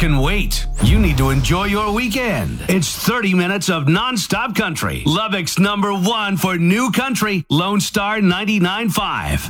can wait. You need to enjoy your weekend. It's 30 minutes of nonstop country. Lubbock's #1 for new country, Lone Star 99.5.